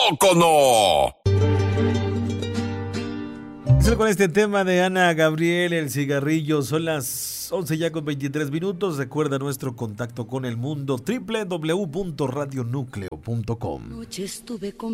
poco no? Con este tema de Ana Gabriel, el cigarrillo. Son las 11 ya con 23 minutos. Recuerda nuestro contacto con el mundo, www.radionucleo.com. Noche estuve con